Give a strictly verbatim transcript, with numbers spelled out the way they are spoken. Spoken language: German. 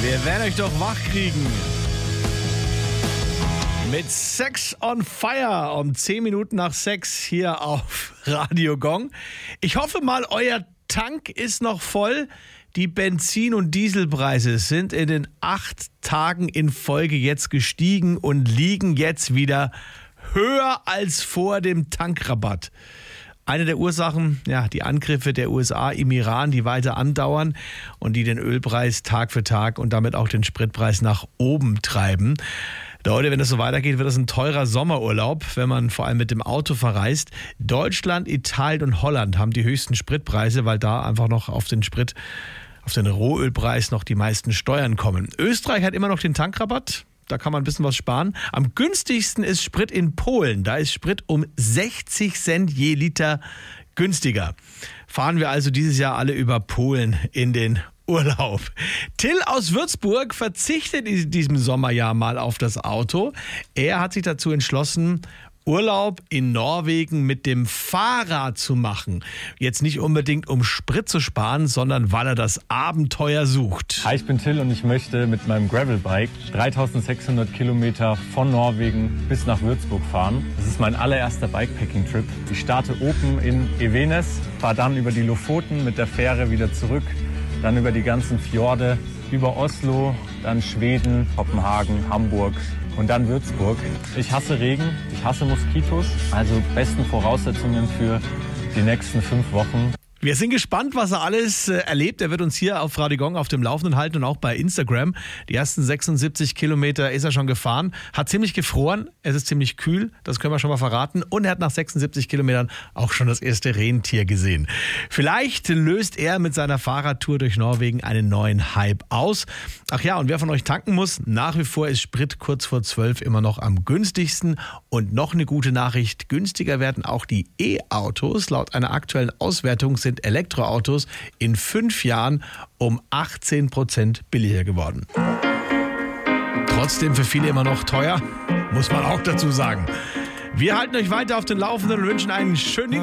Wir werden euch doch wach kriegen. Mit Sex on Fire um zehn Minuten nach sechs hier auf Radio Gong. Ich hoffe mal, euer Tank ist noch voll. Die Benzin- und Dieselpreise sind in den acht Tagen in Folge jetzt gestiegen und liegen jetzt wieder höher als vor dem Tankrabatt. Eine der Ursachen, ja, die Angriffe der U S A im Iran, die weiter andauern und die den Ölpreis Tag für Tag und damit auch den Spritpreis nach oben treiben. Leute, wenn das so weitergeht, wird das ein teurer Sommerurlaub, wenn man vor allem mit dem Auto verreist. Deutschland, Italien und Holland haben die höchsten Spritpreise, weil da einfach noch auf den Sprit, auf den Rohölpreis noch die meisten Steuern kommen. Österreich hat immer noch den Tankrabatt. Da kann man ein bisschen was sparen. Am günstigsten ist Sprit in Polen. Da ist Sprit um sechzig Cent je Liter günstiger. Fahren wir also dieses Jahr alle über Polen in den Urlaub. Till aus Würzburg verzichtet in diesem Sommerjahr mal auf das Auto. Er hat sich dazu entschlossen, Urlaub in Norwegen mit dem Fahrrad zu machen. Jetzt nicht unbedingt, um Sprit zu sparen, sondern weil er das Abenteuer sucht. Hi, ich bin Till und ich möchte mit meinem Gravelbike dreitausendsechshundert Kilometer von Norwegen bis nach Würzburg fahren. Das ist mein allererster Bikepacking-Trip. Ich starte oben in Evenes, fahre dann über die Lofoten mit der Fähre wieder zurück, dann über die ganzen Fjorde, über Oslo, dann Schweden, Kopenhagen, Hamburg und dann Würzburg. Ich hasse Regen, ich hasse Moskitos, also besten Voraussetzungen für die nächsten fünf Wochen. Wir sind gespannt, was er alles äh, erlebt. Er wird uns hier auf Radio Gong auf dem Laufenden halten und auch bei Instagram. Die ersten sechsundsiebzig Kilometer ist er schon gefahren. Hat ziemlich gefroren. Es ist ziemlich kühl. Das können wir schon mal verraten. Und er hat nach sechsundsiebzig Kilometern auch schon das erste Rentier gesehen. Vielleicht löst er mit seiner Fahrradtour durch Norwegen einen neuen Hype aus. Ach ja, und wer von euch tanken muss, nach wie vor ist Sprit kurz vor zwölf immer noch am günstigsten. Und noch eine gute Nachricht, günstiger werden auch die E-Autos. Laut einer aktuellen Auswertung sind Elektroautos in fünf Jahren um achtzehn Prozent billiger geworden. Trotzdem für viele immer noch teuer, muss man auch dazu sagen. Wir halten euch weiter auf den Laufenden und wünschen einen schönen Dienstag.